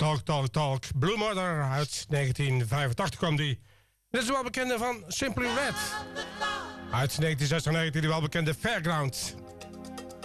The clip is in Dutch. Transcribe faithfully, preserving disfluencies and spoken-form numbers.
Talk, Talk, Talk. Blue Mother uit negentien vijfentachtig kwam die. Dit is wel bekende van Simply Red. Uit negentien zesennegentig die welbekende Fairground.